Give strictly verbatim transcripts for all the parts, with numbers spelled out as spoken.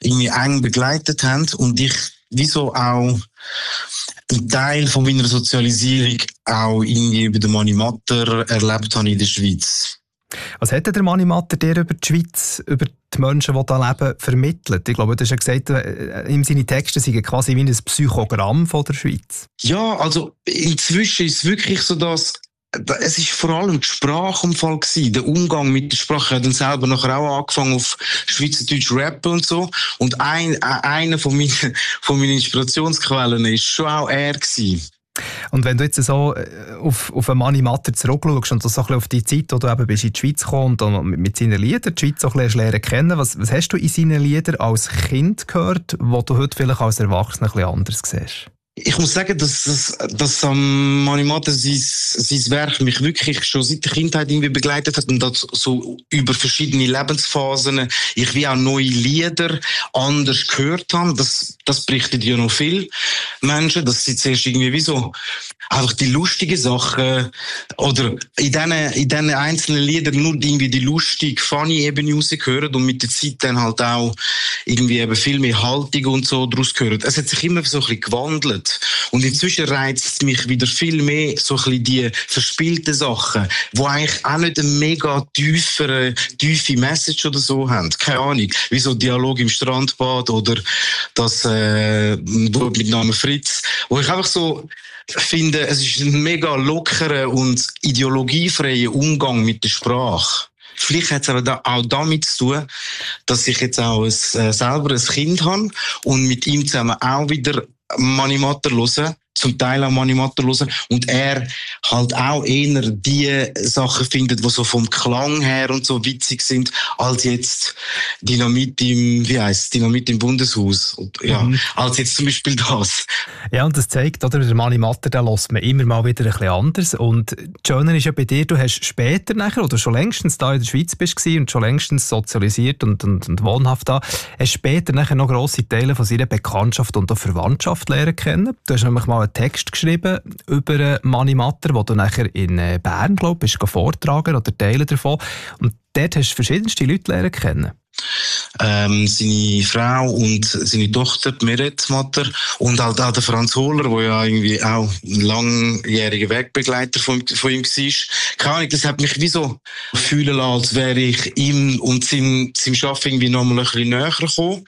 irgendwie eng begleitet haben und ich wieso auch ein Teil von meiner Sozialisierung auch irgendwie über den Mani Matter erlebt habe in der Schweiz. Was hat der Mani Matter dir über die Schweiz, über die Menschen, die da leben, vermittelt? Ich glaube, du hast ja gesagt, ihm seine Texte sind quasi wie ein Psychogramm von der Schweiz. Ja, also inzwischen ist es wirklich so, dass es ist vor allem die Sprachumfall gewesen, der Umgang mit der Sprache. Ich habe dann selber nachher auch angefangen auf Schweizerdeutsch rappen und so. Und ein, einer von meinen, von meinen Inspirationsquellen ist schon auch er gewesen. Und wenn du jetzt so auf, auf einen Mani Matter zurückschaust und so ein bisschen auf die Zeit, wo du eben bist in die Schweiz gekommen und mit seinen Liedern die Schweiz so ein bisschen lernen kennen, was, was hast du in seinen Liedern als Kind gehört, wo du heute vielleicht als Erwachsener ein bisschen anders siehst? Ich muss sagen, dass, dass, dass um, Mani Matter sein, sein Werk mich wirklich schon seit der Kindheit irgendwie begleitet hat und das so über verschiedene Lebensphasen ich wie auch neue Lieder anders gehört habe. Das, das berichten ja noch viele Menschen, dass sie zuerst irgendwie wie so einfach die lustigen Sachen oder in diesen, in diesen einzelnen Liedern nur irgendwie die lustige, funny Ebene rausgehören und mit der Zeit dann halt auch irgendwie eben viel mehr Haltung und so daraus gehört. Es hat sich immer so ein bisschen gewandelt. Und inzwischen reizt es mich wieder viel mehr so ein bisschen die verspielten Sachen, die eigentlich auch nicht eine mega tiefere, tiefe Message oder so haben. Keine Ahnung. Wie so Dialog im Strandbad oder das äh, mit Namen Fritz. Wo ich einfach so finde, es ist ein mega lockerer und ideologiefreier Umgang mit der Sprache. Vielleicht hat es aber auch damit zu tun, dass ich jetzt auch ein, äh, selber ein Kind habe und mit ihm zusammen auch wieder Mani Matter hören, zum Teil auch Mani Matter hören und er halt auch eher die Sachen findet, die so vom Klang her und so witzig sind, als jetzt Dynamit im, wie heisst Dynamit im Bundeshaus. Und, ja, mhm. als jetzt zum Beispiel das. Ja, und das zeigt, oder, der Mani Matter, den hört man immer mal wieder ein bisschen anders. Und das Schöne ist ja bei dir, du hast später nachher, oder schon längstens da in der Schweiz bist und schon längstens sozialisiert und, und, und wohnhaft da, hast später nachher noch grosse Teile von seiner Bekanntschaft und auch Verwandtschaft lernen kennen. Du hast nämlich mal einen Text geschrieben über Mani Matter, wo du nachher in Bern, glaube ich, bist vortragen oder Teile davon. Und dort hast du verschiedenste Leute lernen kennen. Ähm, seine Frau und seine Tochter, Meret Matter, und halt auch der Franz Hohler, der ja irgendwie auch ein langjähriger Wegbegleiter von, von ihm war. Keine Ahnung, das hat mich wie so fühlen lassen, als wäre ich ihm und seinem, seinem Schaffen irgendwie noch mal ein bisschen näher gekommen.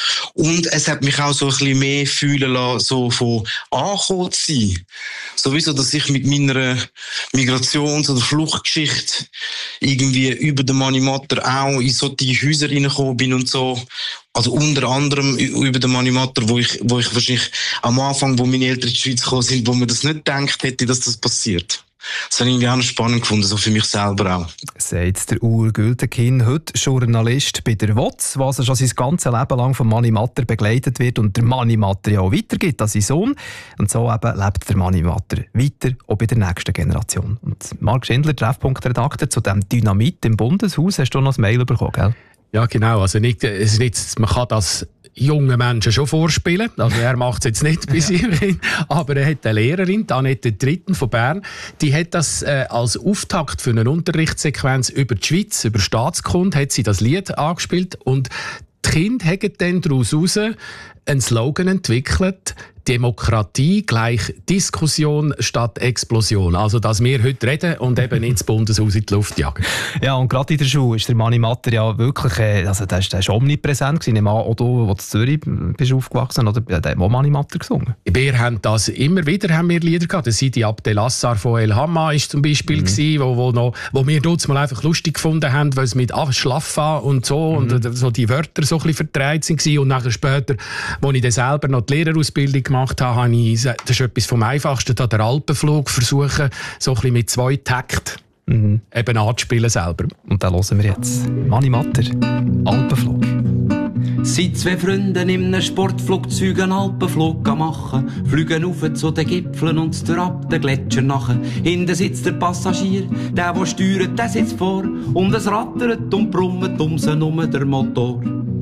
Und es hat mich auch so ein bisschen mehr fühlen lassen, so von angekommen zu sein. Sowieso, dass ich mit meiner Migrations- oder Fluchtgeschichte irgendwie über den Mani Matter auch in so die Häuser reingekommen bin und so. Also unter anderem über den Mani Matter, wo ich, wo ich wahrscheinlich am Anfang, wo meine Eltern in die Schweiz gekommen sind, wo man das nicht gedacht hätte, dass das passiert. Das habe ich irgendwie auch noch spannend gefunden, so für mich selber auch. Sagt der Uwe Gültekin, heute Journalist bei der W O Z, was schon sein ganzes Leben lang von Mani Matter begleitet wird und der Mani Matter ja auch weitergibt an seinen Sohn. Und so eben lebt der Mani Matter weiter, auch bei der nächsten Generation. Und Marc Schindler, Treffpunkt-Redakteur zu diesem Dynamit im Bundeshaus, hast du noch ein Mail bekommen, gell? Ja, genau. Also nicht, es ist nicht, man kann das junge Menschen schon vorspielen. Also er macht es jetzt nicht bei sich, aber er hat eine Lehrerin, Annette Dritten von Bern, die hat das äh, als Auftakt für eine Unterrichtssequenz über die Schweiz, über Staatskunde, hat sie das Lied angespielt und die Kinder haben dann daraus heraus einen Slogan entwickelt: Demokratie gleich Diskussion statt Explosion. Also, dass wir heute reden und eben nicht das Bundeshaus in die Luft jagen. Ja, und gerade in der Schule ist der Mani Matter ja wirklich, äh, also der ist, der ist omnipräsent gewesen. Ich meine, auch du, wo du in Zürich bist aufgewachsen, oder? Der hat auch Mani Matter gesungen. Wir haben das immer wieder, haben wir Lieder gehabt. Der Sidi Abdelassar von El Hamma ist zum Beispiel mhm. gewesen, wo, wo, noch, wo wir dort mal einfach lustig gefunden haben, weil es mit Schlaffa und so mhm. und so die Wörter so ein bisschen verdreht sind. Und nachher später, als ich dann selber noch die Lehrerausbildung gemacht habe, habe ich, das ist etwas vom Einfachsten, da den Alpenflug versuchen, so ein bisschen mit zwei Takt mhm. eben anzuspielen selber. Und da hören wir jetzt Mani Matter, Alpenflug. Seit zwei Freunden in einem Sportflugzeug einen Alpenflug machen, fliegen auf zu den Gipfeln und durch ab den Gletscher nachher. Hinten sitzt der Passagier, der, der steuert, der sitzt vor, und es rattert und brummt um sie herum der Motor.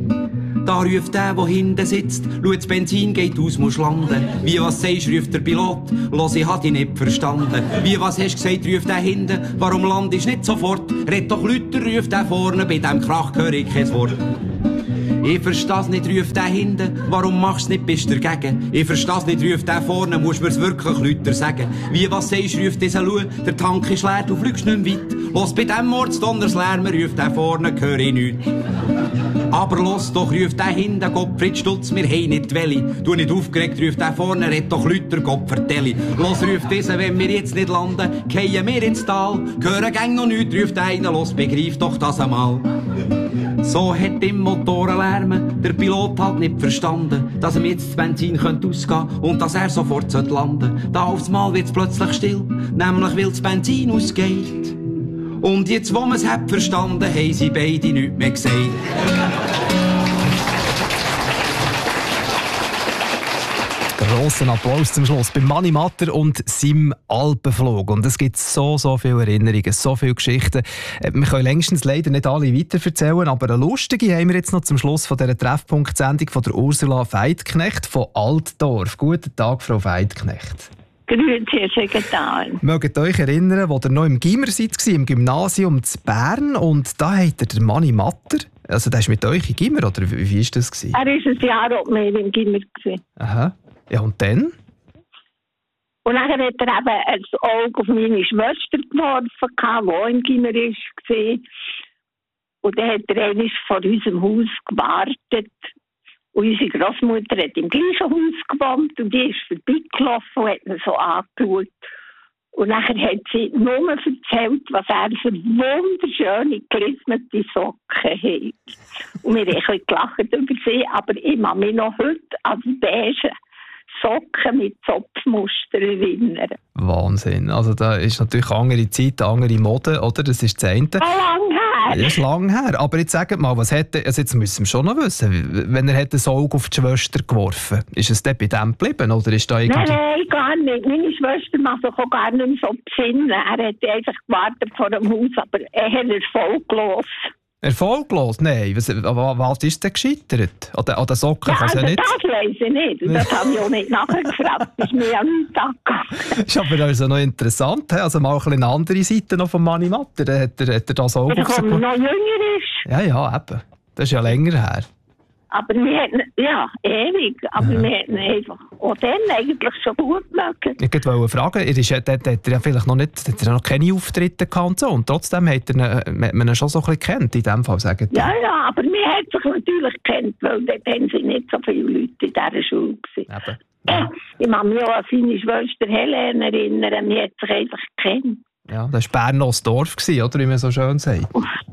Da ruft der, der hinten sitzt, schau, das Benzin geht aus, musst landen. Wie was sagst, ruft der Pilot, los, ich hab dich nicht verstanden. Wie was hast gesagt, ruft der hinten, warum landest nicht sofort? Red doch Leute, ruft der vorne, bei dem Krach höre ich kein Wort. Ich versteh's nicht, ruft der hinten, warum machst du nicht, bist du dagegen? Ich versteh's nicht, ruft der vorne, musst mir's wirklich Leute sagen. Wie, was sagst, ruft dieser Lu, der Tank ist leer, du fliegst nicht mehr weit. Los, bei dem Mordsdonnerslärm, ruft der vorne, höre ich nichts. Aber los doch, ruft der hinten, Gottfried Stutz, wir hei nicht Welli. Du nicht aufgeregt, ruft der vorne, red doch Lüter, Gott vertelli. Los, ruft dieser, wenn wir jetzt nicht landen, gehen wir ins Tal. Hören gang noch nichts, ruft einer, los, begreif doch das einmal. So hat im Motorenlärm der Pilot halt nicht verstanden, dass ihm jetzt das Benzin könnte ausgehen und dass er sofort landen sollte. Da aufs Mal wird's plötzlich still, nämlich weil das Benzin ausgeht. Und jetzt, wo man's hat verstanden, haben sie beide nichts mehr gesagt. Grossen Applaus zum Schluss bei Mani Matter und seinem Alpenflug. Und es gibt so, so viele Erinnerungen, so viele Geschichten. Wir können längstens leider nicht alle weiterverzählen, aber eine lustige haben wir jetzt noch zum Schluss von dieser Treffpunkt-Sendung von der Ursula Veidknecht von Altdorf. Guten Tag, Frau Veidknecht. Grüezi, Herr Sekretär. Mögt ihr euch erinnern, als ihr noch im Gimmer seid, im Gymnasium zu Bern, und da hat ihr den Mani Matter, also der ist mit euch im Gimmer, oder wie, wie ist das gewesen? Er war ein Jahr auch mehr im Gimmer. Aha. Ja, und dann? Und dann hat er eben ein Auge auf meine Schwester geworfen, die auch im Gimmer war. Und dann hat er einmal vor unserem Haus gewartet. Und unsere Großmutter hat im gleichen Haus gewohnt und die ist vorbeigelaufen und hat ihn so angeschaut. Und nachher hat sie nur erzählt, was er für wunderschöne, gelismete Socken hat. Und wir haben ein bisschen gelacht über sie, aber ich kann mich noch heute an die beige Socken mit Zopfmuster erinnern. Wahnsinn. Also da ist natürlich andere Zeit, andere Mode, oder? Das ist das eine. So lange her. Das ist lang her. Aber jetzt sagt mal, was hätte, also jetzt müssen wir schon noch wissen, wenn er das Auge auf die Schwester geworfen hat, ist es dort bei dem geblieben? Oder ist da irgendwie... Nein, nein, gar nicht. Meine Schwester macht sich auch gar nicht mehr so besinnen. Er hat einfach gewartet vor dem Haus, aber er hat erfolglos. Erfolglos? Nein. Was, was ist denn gescheitert? An den, an den Socken ja, kann es also ja nicht... das weiss ich nicht. Und das habe ich auch nicht nachher gefragt. Das ist mir ja nicht angegangen. Ist aber also noch interessant. Also mal ein eine andere Seite noch von Mani Matter. Hat er, hat er das auch... Wenn er noch jünger ist. Ja, ja, eben. Das ist ja länger her. Aber wir hätten, ja, ewig, aber ja. Wir hätten einfach auch dann eigentlich schon gut mögen. Ich wollte fragen, er ist, dort hat er ja vielleicht noch, nicht, hat er noch keine Auftritte gehabt so, und trotzdem hat, er, hat man ihn schon so ein bisschen gekannt, in dem Fall, sagen Ja, ja, aber wir haben sich natürlich gekannt, weil dort haben sie nicht so viele Leute in dieser Schule gewesen. Ja. Ich kann mich auch an seine Schwester Helene erinnern, wir haben sich einfach gekannt. Ja, das war Bern das Dorf, oder wie man so schön sagt.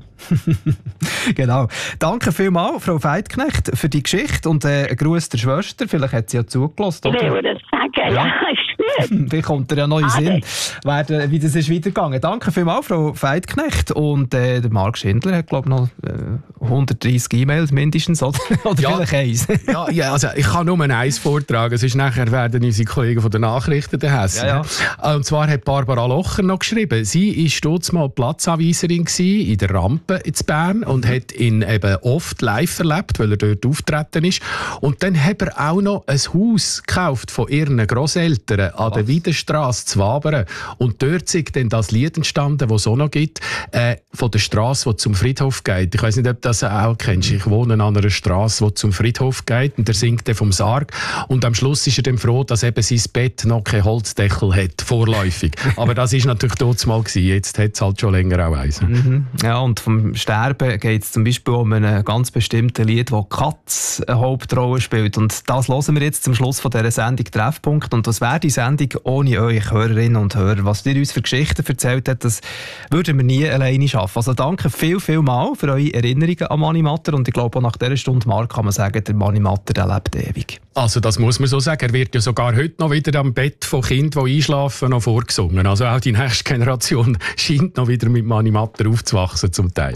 Genau. Danke vielmals, Frau Veidknecht, für die Geschichte und äh, einen Gruß der Schwester. Vielleicht hat sie ja zugelassen. Ich will das sagen, ja, ja ist gut. Wie kommt ihr ja noch in den Sinn, wer, wie das ist weitergegangen. Danke vielmals, Frau Veidknecht. Und äh, der Marc Schindler hat, glaube ich, noch äh, hundertdreissig E-Mails mindestens, oder, oder ja, vielleicht eins. ja, ja, also ich kann nur eins vortragen. Es ist nachher werden unsere Kollegen von den Nachrichten der Hessen. Ja, ja. Und zwar hat Barbara Locher noch geschrieben, sie war dort mal Platzanweiserin in der Rampe in Bern und hat ihn eben oft live erlebt, weil er dort auftreten ist. Und dann hat er auch noch ein Haus gekauft von ihren Grosseltern an der Wiedenstrasse zu Wabern. Und dort ist dann das Lied entstanden, das es auch noch gibt, äh, von der Strasse, die zum Friedhof geht. Ich weiss nicht, ob du das auch kennst. Ich wohne an einer Strasse, die zum Friedhof geht, und der singt dann vom Sarg. Und am Schluss ist er dann froh, dass eben sein Bett noch keinen Holzdeckel hat, vorläufig. Aber das war natürlich dort mal gewesen. Jetzt hat es halt schon länger auch eins. Mhm. Ja, und vom Sterben geht es zum Beispiel um ein ganz bestimmtes Lied, wo Katz eine Hauptrolle spielt. Und das hören wir jetzt zum Schluss von dieser Sendung Treffpunkt. Und das wäre die Sendung ohne euch Hörerinnen und Hörer. Was ihr uns für Geschichten erzählt habt, das würden wir nie alleine schaffen. Also danke viel, viel mal für eure Erinnerungen an Mani Matter. Und ich glaube, auch nach dieser Stunde, Marc, kann man sagen, der Mani Matter, der lebt ewig. Also das muss man so sagen. Er wird ja sogar heute noch wieder am Bett von Kindern, die einschlafen, noch vorgesungen. Also auch die nächste Generation scheint noch wieder mit Mani Matter aufzuwachsen zum Teil.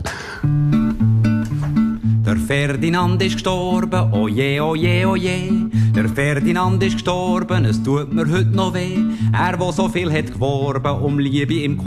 Der Ferdinand ist gestorben, oje, oje, oje. Der Ferdinand ist gestorben, es tut mir heute noch weh. Er, wo so viel hat geworben um Liebe im